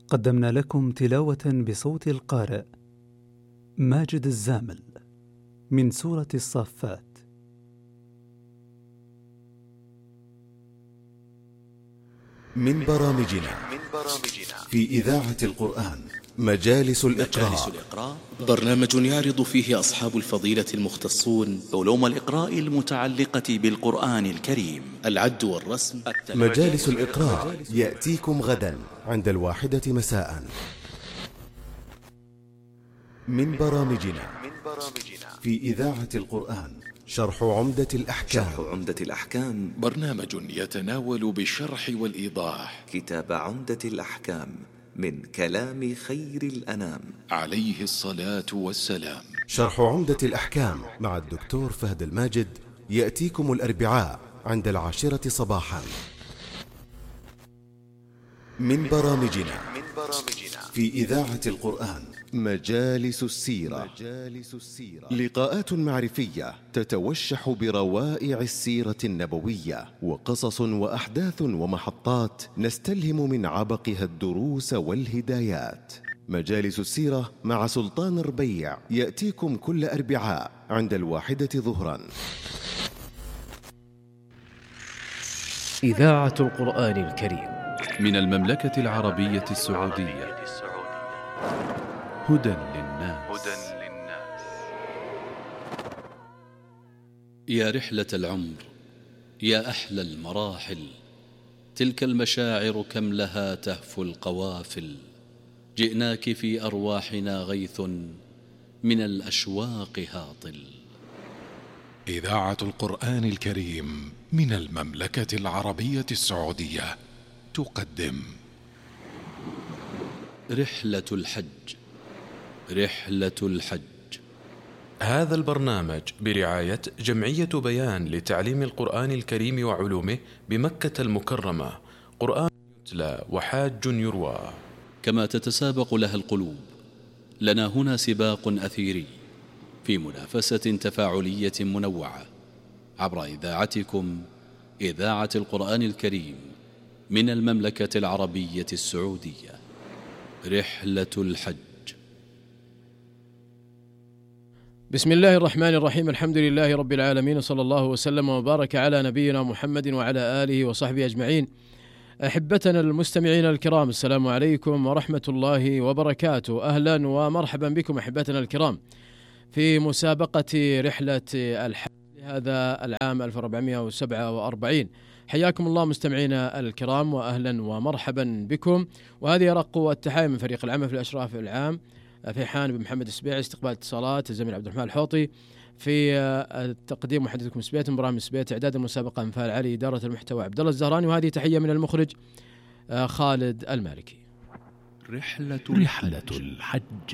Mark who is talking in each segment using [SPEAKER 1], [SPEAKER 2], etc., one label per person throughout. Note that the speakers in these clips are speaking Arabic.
[SPEAKER 1] قدمنا لكم تلاوة بصوت القارئ ماجد الزامل من سورة الصافات.
[SPEAKER 2] من برامجنا في إذاعة القرآن مجالس الإقراء،
[SPEAKER 3] برنامج يعرض فيه أصحاب الفضيلة المختصون
[SPEAKER 4] علوم الإقراء المتعلقة بالقرآن الكريم،
[SPEAKER 3] العد والرسم.
[SPEAKER 2] مجالس الإقراء يأتيكم غدا عند 1:00 مساء. من برامجنا في إذاعة القرآن شرح عمدة الأحكام.
[SPEAKER 5] برنامج يتناول بالشرح والإيضاح
[SPEAKER 6] كتاب عمدة الأحكام من كلام خير الأنام
[SPEAKER 5] عليه الصلاة والسلام.
[SPEAKER 2] شرح عمدة الأحكام مع الدكتور فهد الماجد يأتيكم الأربعاء عند 10 صباحا. من برامجنا في إذاعة القرآن مجالس السيرة، لقاءات معرفية تتوشح بروائع السيرة النبوية، وقصص وأحداث ومحطات نستلهم من عبقها الدروس والهدايات. مجالس السيرة مع سلطان ربيع يأتيكم كل أربعاء عند 1:00 ظهرا.
[SPEAKER 7] إذاعة القرآن الكريم
[SPEAKER 8] من المملكة العربية السعودية. هدى للناس.
[SPEAKER 3] يا رحلة العمر، يا أحلى المراحل، تلك المشاعر كم لها تهفو القوافل. جئناك في أرواحنا غيث من الأشواق هاطل.
[SPEAKER 5] إذاعة القرآن الكريم من المملكة العربية السعودية تقدم
[SPEAKER 3] رحلة الحج. رحلة الحج.
[SPEAKER 8] هذا البرنامج برعاية جمعية بيان لتعليم القرآن الكريم وعلومه بمكة المكرمة. قرآن يتلى وحاج يروى.
[SPEAKER 3] كما تتسابق لها القلوب، لنا هنا سباق أثيري في منافسة تفاعلية منوعة عبر إذاعتكم إذاعة القرآن الكريم من المملكة العربية السعودية. رحلة الحج.
[SPEAKER 7] بسم الله الرحمن الرحيم. الحمد لله رب العالمين، صلى الله وسلم وبارك على نبينا محمد وعلى آله وصحبه أجمعين. أحبتنا المستمعين الكرام، السلام عليكم ورحمة الله وبركاته. أهلا ومرحبا بكم أحبتنا الكرام في مسابقة رحلة الحج لهذا العام 1447. حياكم الله مستمعينا الكرام وأهلا ومرحبا بكم. وهذه رق التحايا من فريق العمل في الأشراف العام في حان بن محمد السبيعي، استقبال اتصالات الزميل عبد الرحمن الحوطي، في التقديم محدثكم سبيت، برامج سبيت، إعداد المسابقة انفال علي، إدارة المحتوى عبد الله الزهراني، وهذه تحية من المخرج خالد المالكي.
[SPEAKER 8] رحلة الحج.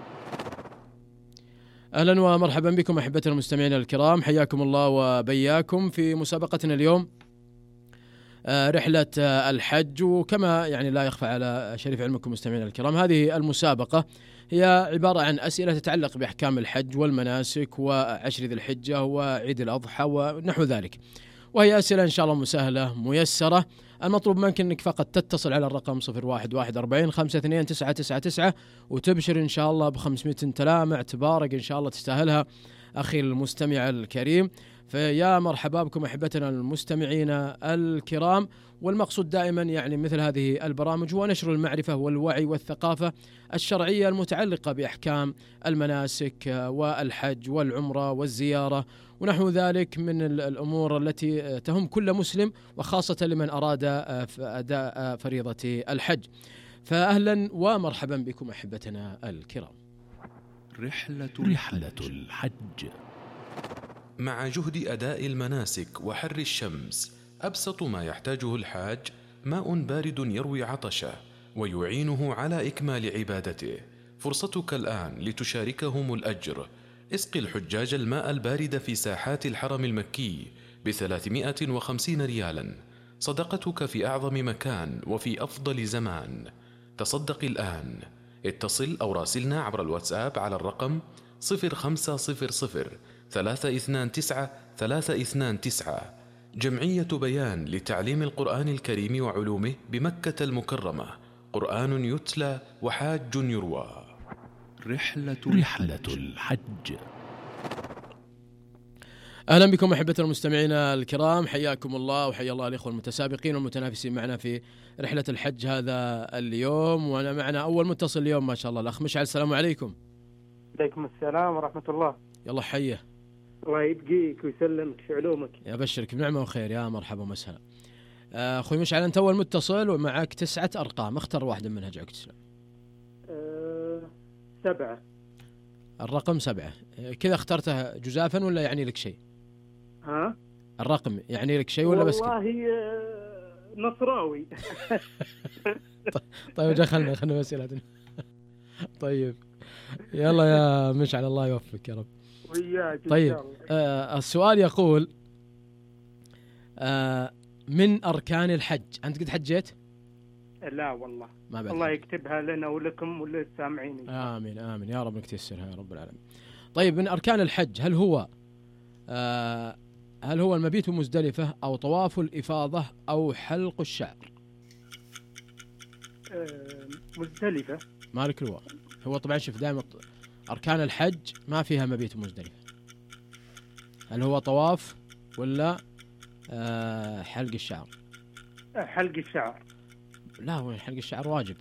[SPEAKER 7] أهلا ومرحبا بكم أحبتنا المستمعين الكرام، حياكم الله وبياكم في مسابقتنا اليوم رحلة الحج. وكما يعني لا يخفى على شريف علمكم مستمعينا الكرام، هذه المسابقة هي عبارة عن أسئلة تتعلق بأحكام الحج والمناسك وعشر ذي الحجة وعيد الأضحى ونحو ذلك، وهي أسئلة إن شاء الله مسهلة ميسرة. المطلوب منك أنك فقط تتصل على الرقم 0114522999 وتبشر إن شاء الله ب500 تلامع تبارك إن شاء الله تستاهلها أخي المستمع الكريم. فيا مرحبا بكم أحبتنا المستمعين الكرام. والمقصود دائما يعني مثل هذه البرامج هو نشر المعرفة والوعي والثقافة الشرعية المتعلقة بأحكام المناسك والحج والعمرة والزيارة ونحو ذلك من الأمور التي تهم كل مسلم، وخاصة لمن أراد أداء فريضة الحج. فأهلا ومرحبا بكم أحبتنا الكرام.
[SPEAKER 8] رحلة الحج. مع جهد أداء المناسك وحر الشمس، أبسط ما يحتاجه الحاج ماء بارد يروي عطشه ويعينه على إكمال عبادته. فرصتك الآن لتشاركهم الأجر. اسق الحجاج الماء البارد في ساحات الحرم المكي ب350 ريالا، صدقتك في أعظم مكان وفي أفضل زمان. تصدق الآن. اتصل أو راسلنا عبر الواتساب على الرقم 0500-329-329. جمعية بيان لتعليم القرآن الكريم وعلومه بمكة المكرمة. قرآن يتلى وحاج يروى.
[SPEAKER 5] رحلة الحج.
[SPEAKER 7] أهلا بكم أحبة المستمعين الكرام، حياكم الله وحيا الله الإخوة المتسابقين والمتنافسين معنا في رحلة الحج هذا اليوم. وأنا معنا أول متصل اليوم ما شاء الله، الأخ مشعل. السلام عليكم.
[SPEAKER 9] عليكم السلام ورحمة الله.
[SPEAKER 7] يلا حيه.
[SPEAKER 9] الله يبقيك ويسلمك في علومك.
[SPEAKER 7] يبشرك بنعمة وخير. يا مرحبا ومسهلا. أخوي مشعل، أنت أول متصل ومعك 9 أرقام، اختر واحدة منها جعلك تسلم.
[SPEAKER 9] 7.
[SPEAKER 7] الرقم 7 كذا اخترته جزافا ولا يعني لك شيء؟
[SPEAKER 9] ها؟
[SPEAKER 7] الرقم يعني لك شيء ولا بس كده؟
[SPEAKER 9] والله نصراوي.
[SPEAKER 7] طيب خلنا مسألة. طيب يلا يا مشعل، الله يوفقك يا رب.
[SPEAKER 9] وياك.
[SPEAKER 7] طيب السؤال يقول من أركان الحج. أنت قد حجيت؟
[SPEAKER 9] لا والله.
[SPEAKER 7] ما بعد.
[SPEAKER 9] الله يكتبها لنا ولكم وللسامعين.
[SPEAKER 7] آمين آمين يا رب، نكتسرها يا رب العالمين. طيب من أركان الحج هل هو المبيت بمزدلفة أو طواف الإفاضة أو حلق الشعر؟
[SPEAKER 9] مزدلفة.
[SPEAKER 7] مالك هو طبعا شوف دائما أركان الحج ما فيها مبيت مزدلفة. هل هو طواف ولا حلق الشعر؟
[SPEAKER 9] حلق الشعر.
[SPEAKER 7] لا، هو حلق الشعر واجب.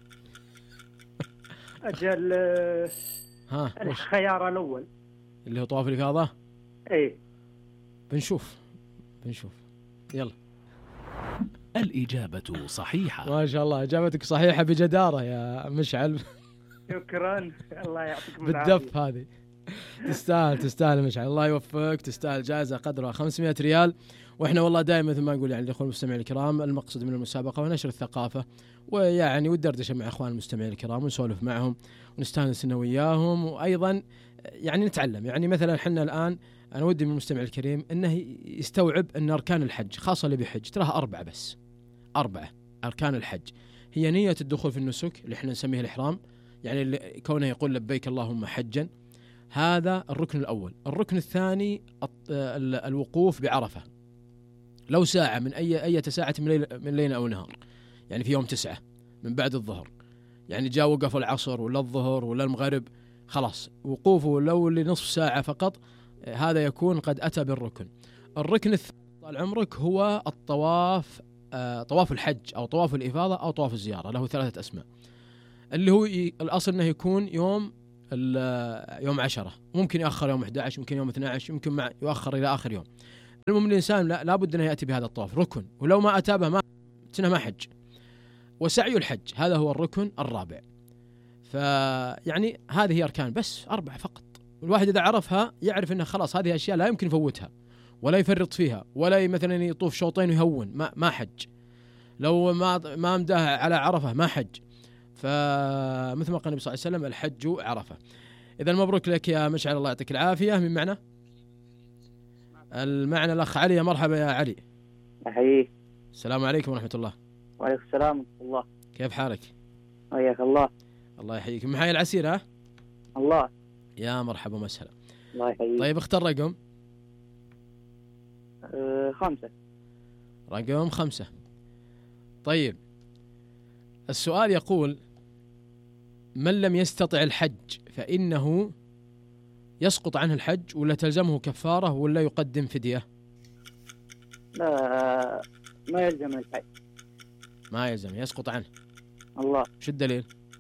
[SPEAKER 9] أجل. الخيار الأول
[SPEAKER 7] اللي هو طواف الإفاضة.
[SPEAKER 9] إيه
[SPEAKER 7] بنشوف يلا.
[SPEAKER 5] الإجابة صحيحة.
[SPEAKER 7] ما شاء الله إجابتك صحيحة بجدارة يا مشعل.
[SPEAKER 9] شكرا. الله يعطيك العافية.
[SPEAKER 7] بالدف هذه. تستاهل مشعل، الله يوفقك. تستاهل جائزة قدرها 500 ريال. واحنا والله دائما مثل ما نقول يعني الاخوان المستمعين الكرام، المقصد من المسابقة ونشر الثقافة ويعني والدردشة مع اخوان المستمعين الكرام ونسولف معهم ونستانس انا وياهم، وايضا يعني نتعلم. يعني مثلا احنا الان انا ودي من المستمع الكريم انه يستوعب ان اركان الحج خاصة اللي بحج تراها 4 بس. 4 اركان الحج هي نية الدخول في النسك اللي احنا نسميه الاحرام، يعني اللي كونه يقول لبيك اللهم حجا، هذا الركن الاول. الركن الثاني الوقوف بعرفة، لو ساعة من أي ساعة من ليل أو نهار، يعني في يوم 9 من بعد الظهر، يعني جاء وقف العصر ولا الظهر ولا المغرب، خلاص وقوفه لو لنصف ساعة فقط، هذا يكون قد أتى بالركن. الركن الثاني طال عمرك هو الطواف، طواف الحج أو طواف الإفاضة أو طواف الزيارة، له 3 أسماء، اللي هو الأصل أنه يكون يوم 10، ممكن يأخر يوم 11، ممكن يوم 12، يمكن يؤخر إلى آخر يوم. المهم الإنسان لا بد أن يأتي بهذا الطواف، ركن، ولو ما أتى به ما حج. وسعي الحج هذا هو الركن الرابع. فيعني هذه هي أركان بس 4 فقط. الواحد إذا عرفها يعرف أنه خلاص هذه أشياء لا يمكن يفوتها ولا يفرط فيها، ولا مثلا يطوف شوطين ويهون ما حج، لو ما مداه على عرفة ما حج. فمثل ما قال النبي صلى الله عليه وسلم الحج عرفة. إذا مبروك لك يا مشعل، الله يعطيك العافية. من معنا المعنى الأخ علي. مرحبا يا علي.
[SPEAKER 10] أحييك.
[SPEAKER 7] السلام عليكم ورحمة الله.
[SPEAKER 10] وعليكم السلام ورحمة الله.
[SPEAKER 7] كيف حالك؟
[SPEAKER 10] حياك الله.
[SPEAKER 7] الله يحييك. من حي العسير ها؟
[SPEAKER 10] الله.
[SPEAKER 7] يا مرحبا ومسهلا.
[SPEAKER 10] الله يحييك.
[SPEAKER 7] طيب اختر رقم.
[SPEAKER 10] 5.
[SPEAKER 7] رقم 5. طيب السؤال يقول من لم يستطع الحج فإنه يسقط عنه الحج ولا تلزمه كفارة ولا يقدم فدية؟
[SPEAKER 10] لا، ما يلزم الحج.
[SPEAKER 7] ما يلزم، يسقط عنه.
[SPEAKER 10] الله.
[SPEAKER 7] شو الدليل؟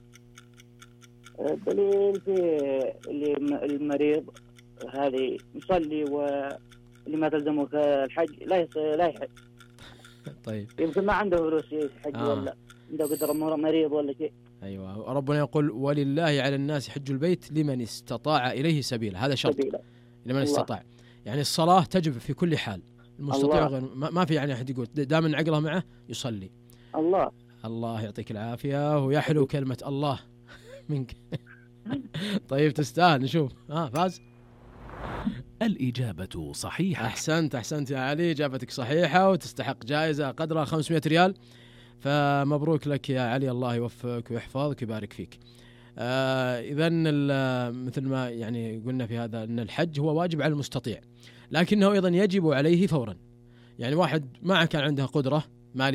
[SPEAKER 10] الدليل في المريض هذه يصلي واللي ما تلزمه الحج لا يحج.
[SPEAKER 7] طيب
[SPEAKER 10] يمكن ما عنده فلوس يحج ولا عنده قدر مريض ولا شيء.
[SPEAKER 7] أيوة، ربنا يقول ولله على الناس حج البيت لمن استطاع إليه سبيل، هذا شرط لمن استطاع. يعني الصلاة تجب في كل حال، المستطيع ما في يعني أحد يقول دام عقله معه يصلي. الله يعطيك العافية، ويحلو كلمة الله منك. طيب تستاهل. نشوف فاز.
[SPEAKER 5] الإجابة صحيحة.
[SPEAKER 7] أحسنت يا علي، إجابتك صحيحة وتستحق جائزة قدرها 500 ريال. فمبروك لك يا علي، الله يوفقك ويحفظك ويبارك فيك. إذن مثل ما يعني قلنا في هذا أن الحج هو واجب على المستطيع، لكنه أيضا يجب عليه فورا. يعني واحد ما كان عنده قدرة مالية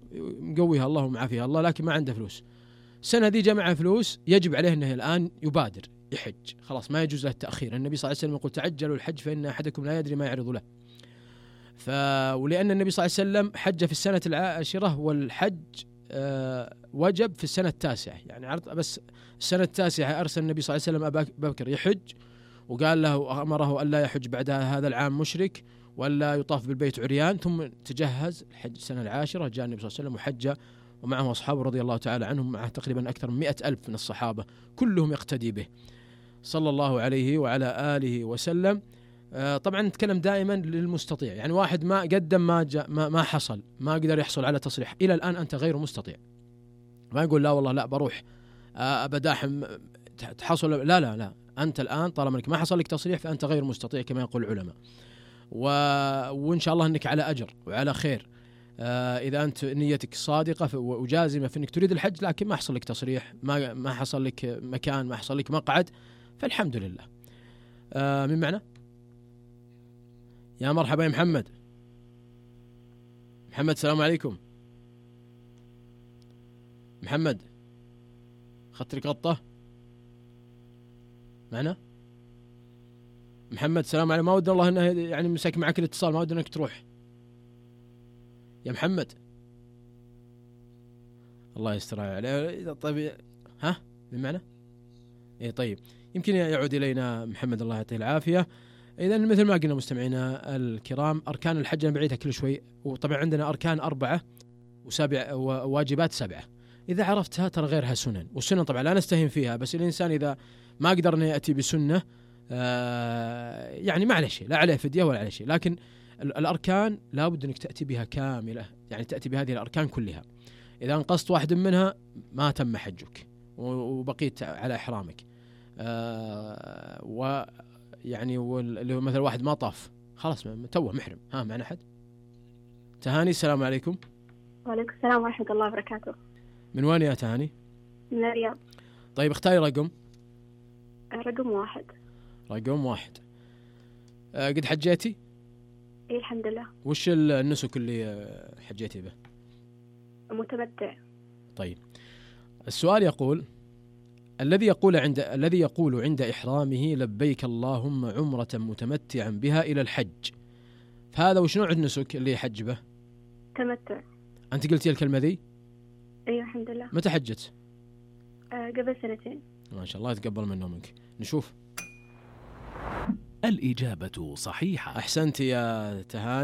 [SPEAKER 7] مقويها الله ومعافيها الله، لكن ما عنده فلوس. السنة دي جمع فلوس، يجب عليه أنه الآن يبادر يحج، خلاص ما يجوز له التأخير. النبي صلى الله عليه وسلم يقول تعجلوا الحج فإن أحدكم لا يدري ما يعرض له. ولأن النبي صلى الله عليه وسلم حج في السنة العاشرة، والحج وجب في السنة التاسعة، يعني بس السنة التاسعة أرسل النبي صلى الله عليه وسلم أبا بكر يحج، وقال له أمره ألا يحج بعد هذا العام مشرك ولا يطاف بالبيت عريان، ثم تجهز الحج السنة العاشرة. جاء النبي صلى الله عليه وسلم وحج ومعه أصحابه رضي الله تعالى عنهم، معه تقريبا أكثر من 100,000 من الصحابة، كلهم يقتدي به صلى الله عليه وعلى آله وسلم. طبعا نتكلم دائما للمستطيع، يعني واحد ما قدم ما حصل، ما قدر يحصل على تصريح إلى الآن، أنت غير مستطيع. ما يقول لا والله لا بروح أبداحم تحصل، لا لا لا، أنت الآن طالما أنك ما حصل لك تصريح فأنت غير مستطيع كما يقول العلماء. وإن شاء الله أنك على أجر وعلى خير إذا أنت نيتك صادقة وجازمة في أنك تريد الحج، لكن ما حصل لك تصريح، ما حصل لك مكان، ما حصل لك مقعد، فالحمد لله. من معنا؟ يا مرحبا يا محمد. محمد السلام عليكم. محمد خطرك غطة معنا؟ محمد السلام عليكم. ما ودنا الله انه يعني مسك معك الاتصال، ما ودنا انك تروح يا محمد. الله يستر عليه. طيب ها من معنا؟ اي طيب، يمكن يعود الينا محمد الله يعطيه العافيه. إذا مثل ما قلنا مستمعينا الكرام، أركان الحج أنا بعيدها كل شوي، وطبعا عندنا أركان 4 وواجبات 7. إذا عرفتها ترى غيرها سنن، والسنن طبعا لا نستهين فيها، بس الإنسان إذا ما قدر أن يأتي بسنة يعني ما عليه شيء، لا عليه فدية ولا عليه شيء. لكن الأركان لا بد أنك تأتي بها كاملة، يعني تأتي بهذه الأركان كلها. إذا انقصت واحد منها ما تم حجك وبقيت على إحرامك. يعني اللي هو مثل واحد ما طاف خلاص توه محرم. معنا أحد؟ تهاني السلام عليكم.
[SPEAKER 11] وعليكم السلام ورحمة الله وبركاته.
[SPEAKER 7] من وين يا تهاني؟
[SPEAKER 11] من الرياض.
[SPEAKER 7] طيب اختاري رقم.
[SPEAKER 11] رقم 1.
[SPEAKER 7] رقم 1. قد حجيتي؟
[SPEAKER 11] إيه الحمد لله. وش
[SPEAKER 7] النسك اللي حجيتي به؟
[SPEAKER 11] متمتع.
[SPEAKER 7] طيب السؤال يقول الذي يقول عند إحرامه لبيك اللهم عمرة متمتعا بها إلى الحج، فهذا وش نوع النسك اللي يحج به؟
[SPEAKER 11] تمتع.
[SPEAKER 7] أنت قلتي الكلمة ذي؟
[SPEAKER 11] أيوة الحمد لله.
[SPEAKER 7] متى حجت؟
[SPEAKER 11] قبل 2
[SPEAKER 7] ما شاء الله يتقبل منه منك. نشوف.
[SPEAKER 5] الإجابة صحيحة.
[SPEAKER 7] أحسنت يا تهاني.